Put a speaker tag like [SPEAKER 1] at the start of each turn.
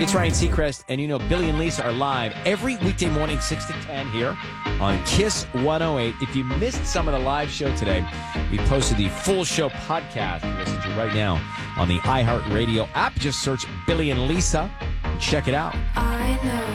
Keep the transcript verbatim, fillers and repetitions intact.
[SPEAKER 1] It's Ryan Seacrest, and you know Billy and Lisa are live every weekday morning, six to ten here on Kiss one oh eight. If you missed some of the live show today, we posted the full show podcast. You listen to right now on the iHeartRadio app. Just search Billy and Lisa and check it out.
[SPEAKER 2] I know.